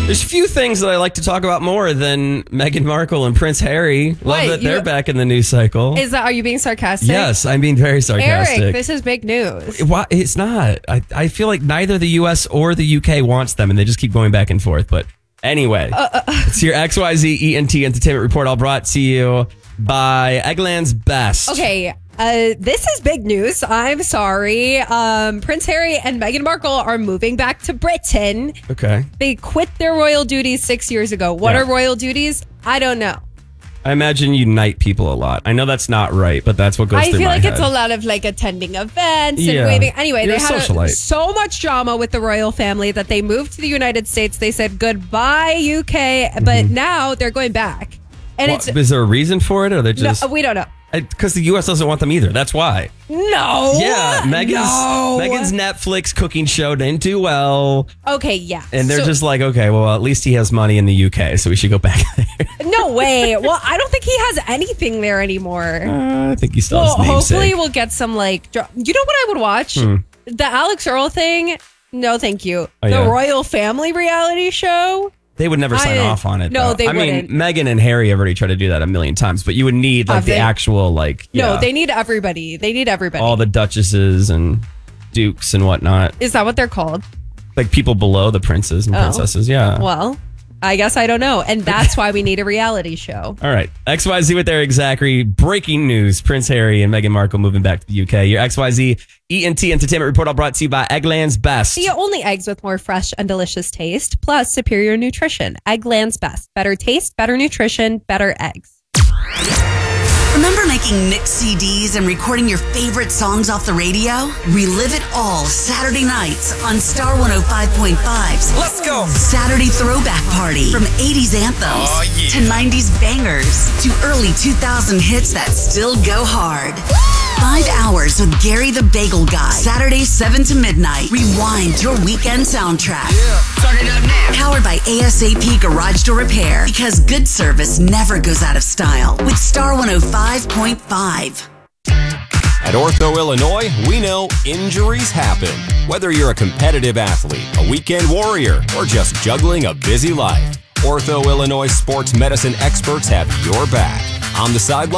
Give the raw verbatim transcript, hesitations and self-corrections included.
There's few things that I like to talk about more than Meghan Markle and Prince Harry. Love What, that you- they're back in the news cycle. Is that, are you being sarcastic? Yes, I'm being very sarcastic. Eric, this is big news. Why- It's not. I, I feel like neither the U S or the U K wants them, and they just keep going back and forth. But anyway, uh, uh, it's your X Y Z E N T Entertainment Report, all brought to you by Eggland's Best. Okay, uh, this is big news. I'm sorry. Um, Prince Harry and Meghan Markle are moving back to Britain. Okay. They quit their royal duties six years ago. What Yeah. are royal duties? I don't know. I imagine you knight people a lot. I know that's not right, but that's what goes I through feel my like head. it's a lot of like attending events Yeah. and waving. Anyway, You're they a had a, socialite. so much drama with the royal family that they moved to the United States. They said goodbye, U K, but Mm-hmm. now they're going back. And Well, it's is there a reason for it, or they no, just we don't know. because the U S doesn't want them either? That's why. No. Yeah, Megan's no. Megan's Netflix cooking show didn't do well, Okay, yeah. and they're So- just like, okay, well, at least he has money in the U K, so we should go back there. no way. Well, I don't think he has anything there anymore. Uh, I think he still Well, has hopefully namesake. we'll get some like. dra- You know what I would watch? The Alex Earl thing. No, thank you. Oh, the yeah. Royal Family reality show. They would never sign I- off on it. no, though. they I wouldn't. mean, Meghan and Harry have already tried to do that a million times, but you would need like Have the they? actual like No, yeah, they need everybody. They need everybody. all the duchesses and dukes and whatnot, Is that what they're called? like people below the princes and Oh. princesses. Yeah. Well, I guess I don't know. And that's why we need a reality show. All right. X Y Z with Eric Zachary. Breaking news. Prince Harry and Meghan Markle moving back to the U K. Your X Y Z E N T Entertainment Report all brought to you by Eggland's Best. See, only eggs with more fresh and delicious taste, plus superior nutrition. Eggland's Best. Better taste, better nutrition, better eggs. Remember making mixed C Ds and recording your favorite songs off the radio? Relive it all Saturday nights on Star one oh five point five's Let's go. Saturday Throwback Party. From eighties anthems Oh, yeah. to nineties bangers to early two thousand hits that still go hard. Five hours with Gary the Bagel Guy. Saturday, seven to midnight. Rewind your weekend soundtrack. Turn it up now. Powered by A S A P Garage Door Repair. Because good service never goes out of style. With Star one oh five point five. At Ortho, Illinois, we know injuries happen. Whether you're a competitive athlete, a weekend warrior, or just juggling a busy life, Ortho, Illinois sports medicine experts have your back. On the sideline,